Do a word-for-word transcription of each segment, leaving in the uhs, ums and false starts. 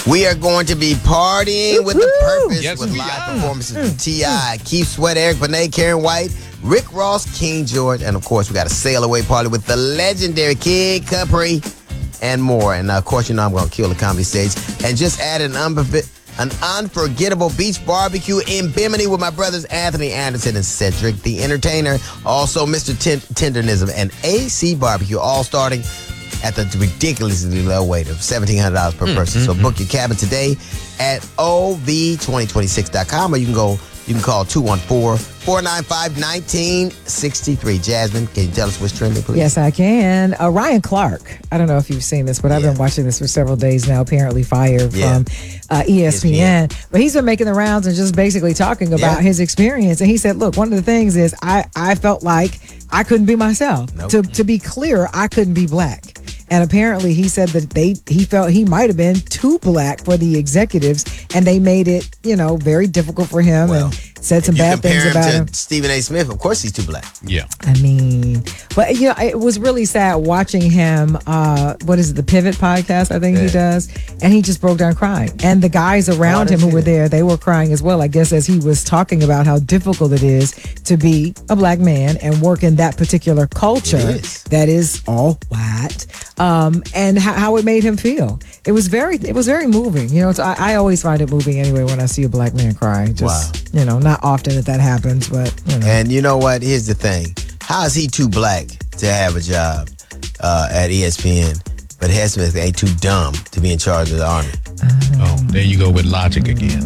We are going to be partying with the purpose Yes, with we live are. performances from T I, Keith Sweat, Eric Benet, Karen White, Rick Ross, King George, and of course, we got a sail away party with the legendary Kid Capri and more. And uh, of course, you know I'm going to kill the comedy stage and just add an, unbe- an unforgettable beach barbecue in Bimini with my brothers Anthony Anderson and Cedric the Entertainer. Also, Mister Ten- Tendernism and A C Barbecue, all starting at the ridiculously low rate of seventeen hundred dollars per person. So book your cabin today at O V twenty twenty-six dot com, or you can go, you can call two one four, four nine five, one nine six three. Jasmine, can you tell us what's trending, please? Yes, I can. Uh, Ryan Clark. I don't know if you've seen this, but I've Yeah. been watching this for several days now, apparently fired Yeah. from uh, E S P N. But he's been making the rounds and just basically talking about Yeah. his experience. And he said, look, one of the things is I, I felt like I couldn't be myself. Nope. To, to be clear, I couldn't be black. And apparently he said that they he felt he might have been too black for the executives, and they made it, you know, very difficult for him Well, and said some If you bad things compare about him him. to Stephen A. Smith, of course he's too black. Yeah. I mean, but you know, it was really sad watching him. Uh, what is it, the Pivot podcast? I think he Yeah. does, and he just broke down crying. And the guys around Oh, I him who didn't were see there, they were crying as well. I guess as he was talking about how difficult it is to be a black man and work in that particular culture It is. that is all white, um, and how, how it made him feel. It was very, it was very moving. You know, it's, I, I always find it moving anyway when I see a black man cry. Just, you know, not often that that happens, but you know. And you know what? Here's the thing. How is he too black to have a job uh, at E S P N, but Head Smith ain't too dumb to be in charge of the Army? Oh, there you go with logic again.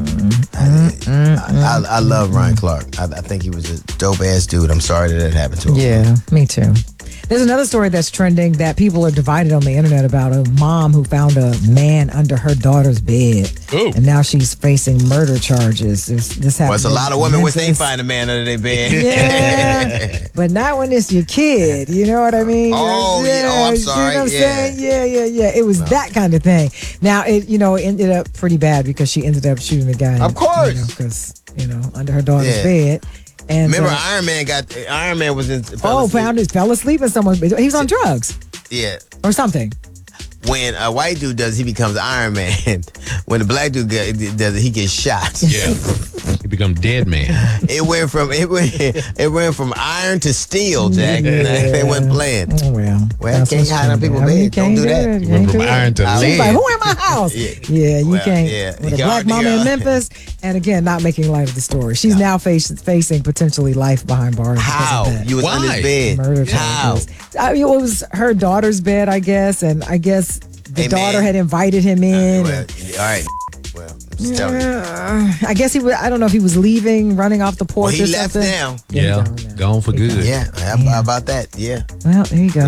I, I, I love Ryan Clark. I, I think he was a dope-ass dude. I'm sorry that that happened to him. Yeah, me too. There's another story that's trending that people are divided on the internet about a mom who found a man under her daughter's bed. Ooh. And now she's facing murder charges. This, this Well, happened. it's a lot of in women wish they Memphis. find a man under their bed. Yeah, but not when it's your kid. You know what I mean? Oh, yeah. Oh, I'm sorry. You know what I'm Yeah. saying? Yeah, yeah, yeah. It was that kind of thing. Now, it you know, it ended up pretty bad because she ended up shooting the guy. Of course. Because, you, know, under her daughter's Yeah. bed. And Remember, uh, Iron Man got Iron Man was in. fell oh, asleep. found his fell asleep in someone's bed. He was on drugs Yeah. or something. When a white dude does, he becomes Iron Man. When the black dude get- does it, he gets shot. Yeah. He become dead man. It went from it went it went from iron to steel, Jack. Yeah. They went playing. Oh, well. Well, that's can't what's hide on trending. people's I mean, you bed. Don't can't do that. it. He You went can't from do it. iron to I was She's lead. like, who in my house? Yeah. Yeah, you Well, can't. yeah. With You a black got- mama you in got- Memphis, and again, not making light of the story. She's now face, facing potentially life behind bars. because How? of that. You was under Why? his bed. Murder How? charges. I mean, it was her daughter's bed, I guess, and I guess the Hey, daughter man. had invited him in. Well, and- all right. Well, I'm just telling you. Uh, I guess he was. I don't know if he was leaving, running off the Well, porch he or left something. now. Yeah, Yeah. he gone now. Gone for He good. gone. Yeah. How, how about that? Yeah. Well, there you go.